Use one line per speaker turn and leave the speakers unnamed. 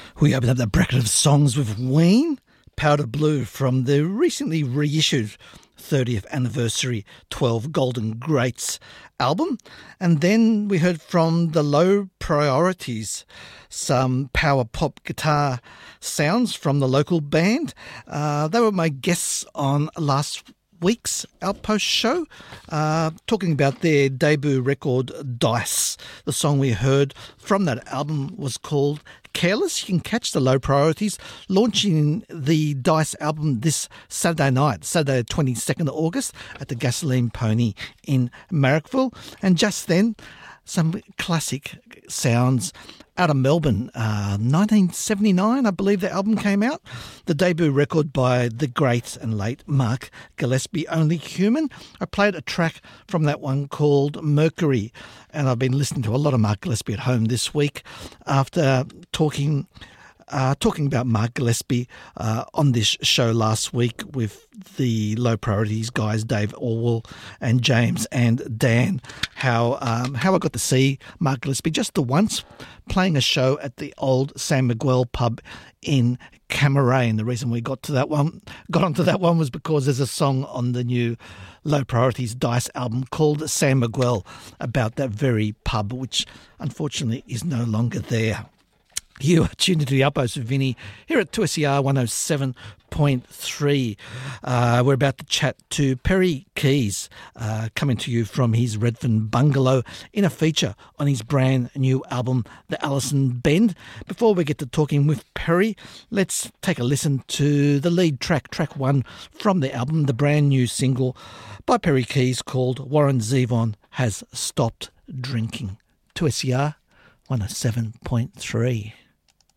We opened up that bracket of songs with Ween, Powder Blue, from the recently reissued 30th anniversary 12 Golden Greats album. And then we heard from the Low Priorities, some power pop guitar sounds from the local band. They were my guests on last week's Outpost show, talking about their debut record, Dice. The song we heard from that album was called Careless. You can catch the Low Priorities launching the Dice album this Saturday night, Saturday 22nd of August at the Gasoline Pony in Marrickville. And just then, some classic sounds out of Melbourne. 1979, I believe the album came out. The debut record by the great and late Mark Gillespie, Only Human. I played a track from that one called Mercury, and I've been listening to a lot of Mark Gillespie at home this week after talking about Mark Gillespie on this show last week with the Low Priorities guys, Dave Orwell and James and Dan, how I got to see Mark Gillespie just the once playing a show at the old San Miguel pub in Camaray. And the reason we got onto that one was because there's a song on the new Low Priorities Dice album called San Miguel about that very pub, which unfortunately is no longer there. You are tuned into the Outpost with Vinny here at 2SER 107.3. We're about to chat to Perry Keys, coming to you from his Redfern bungalow in a feature on his brand new album, The Allison Bend. Before we get to talking with Perry, let's take a listen to the lead track, track one from the album, the brand new single by Perry Keys called Warren Zevon Has Stopped Drinking. 2SER 107.3.